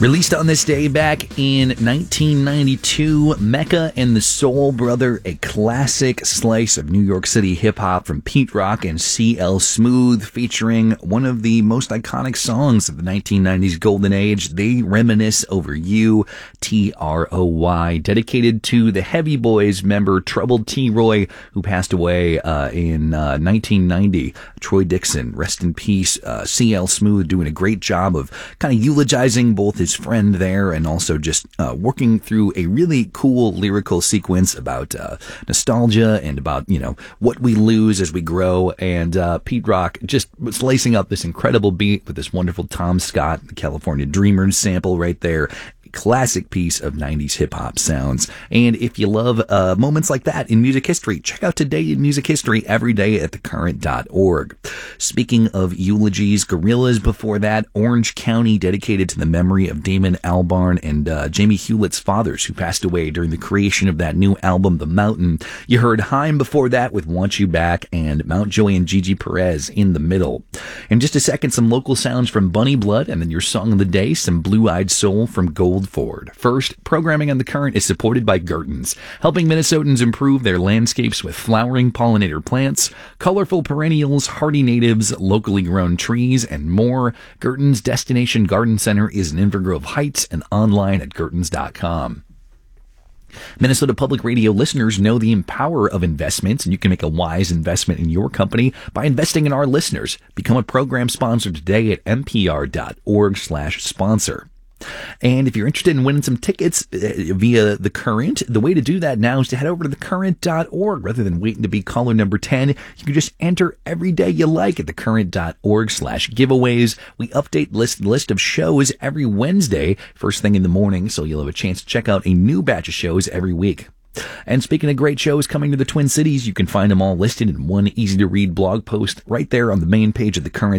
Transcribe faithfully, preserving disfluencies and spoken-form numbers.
Released on this day back in nineteen ninety-two, Mecca and the Soul Brother, a classic slice of New York City hip-hop from Pete Rock and C L Smooth, featuring one of the most iconic songs of the nineteen nineties golden age, They Reminisce Over You, T R O Y, dedicated to the Heavy Boys member Troubled T. Roy, who passed away uh, in uh, nineteen ninety. Troy Dixon, rest in peace. uh, C L Smooth doing a great job of kind of eulogizing both his friend there and also just uh, working through a really cool lyrical sequence about uh, nostalgia and about, you know, what we lose as we grow. And uh, Pete Rock just was lacing up this incredible beat with this wonderful Tom Scott, the California Dreamers sample right there. Classic piece of nineties hip-hop sounds. And if you love uh, moments like that in music history, check out Today in Music History every day at the current dot org. Speaking of eulogies, Gorillaz before that, Orange County, dedicated to the memory of Damon Albarn and uh, Jamie Hewlett's fathers, who passed away during the creation of that new album, The Mountain. You heard Haim before that with Want You Back, and Mountjoy and Gigi Perez in the middle. In just a second, some local sounds from Bunny Blood, and then your song of the day, some Blue-Eyed Soul from Gold Ford. First, programming on The Current is supported by Gertens, helping Minnesotans improve their landscapes with flowering pollinator plants, colorful perennials, hardy natives, locally grown trees, and more. Gertens Destination Garden Center is in Inver Grove Heights and online at gertens dot com. Minnesota Public Radio listeners know the power of investments, and you can make a wise investment in your company by investing in our listeners. Become a program sponsor today at n p r dot org slash sponsor. And if you're interested in winning some tickets via The Current, the way to do that now is to head over to the current dot org. Rather than waiting to be caller number ten, you can just enter every day you like at the current dot org slash giveaways. We update list list of shows every Wednesday, first thing in the morning, so you'll have a chance to check out a new batch of shows every week. And speaking of great shows coming to the Twin Cities, you can find them all listed in one easy-to-read blog post right there on the main page of The Current.